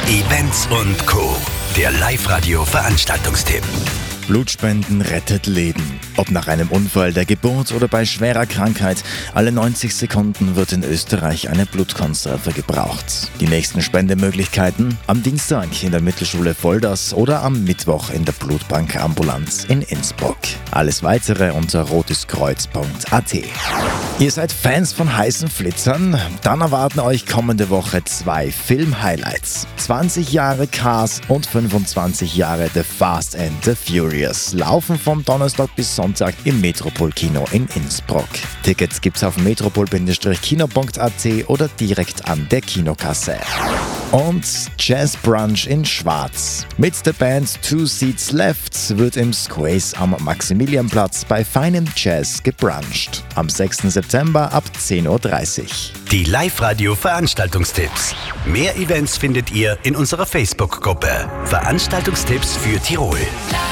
Events und Co. Der Live-Radio-Veranstaltungstipp. Blutspenden rettet Leben. Ob nach einem Unfall, der Geburt oder bei schwerer Krankheit, alle 90 Sekunden wird in Österreich eine Blutkonserve gebraucht. Die nächsten Spendemöglichkeiten am Dienstag in der Mittelschule Volders oder am Mittwoch in der Blutbank Ambulanz in Innsbruck. Alles Weitere unter roteskreuz.at. Ihr seid Fans von heißen Flitzern? Dann erwarten euch kommende Woche 2 Film-Highlights. 20 Jahre Cars und 25 Jahre The Fast and the Furious laufen vom Donnerstag bis Sonntag im Metropol-Kino in Innsbruck. Tickets gibt's auf metropol-kino.at oder direkt an der Kinokasse. Und Jazz Brunch in Schwarz. Mit der Band Two Seats Left wird im Squays am Maximilianplatz bei feinem Jazz gebruncht. Am 6. September ab 10.30 Uhr. Die Live-Radio-Veranstaltungstipps. Mehr Events findet ihr in unserer Facebook-Gruppe. Veranstaltungstipps für Tirol.